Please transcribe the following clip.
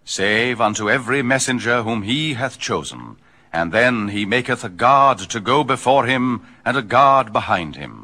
save unto every messenger whom he hath chosen. And then he maketh a guard to go before him, and a guard behind him.